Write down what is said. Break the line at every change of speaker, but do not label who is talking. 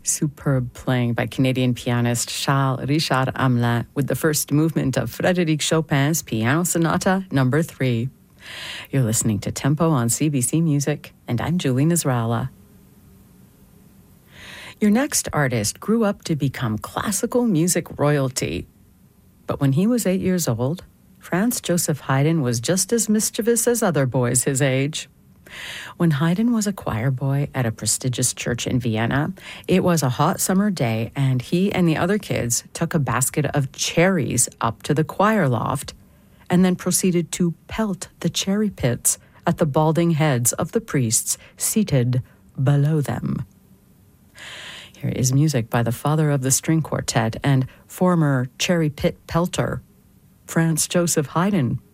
Superb playing by Canadian pianist Charles Richard Hamelin with the first movement of Frédéric Chopin's Piano Sonata No. 3. You're listening to Tempo on CBC Music, and I'm Julie Nasrallah. Your next artist grew up to become classical music royalty. But when he was 8 years old, Franz Joseph Haydn was just as mischievous as other boys his age. When Haydn was a choir boy at a prestigious church in Vienna, it was a hot summer day, and he and the other kids took a basket of cherries up to the choir loft and then proceeded to pelt the cherry pits at the balding heads of the priests seated below them. Here is music by the father of the string quartet and former cherry pit pelter, Franz Joseph Haydn.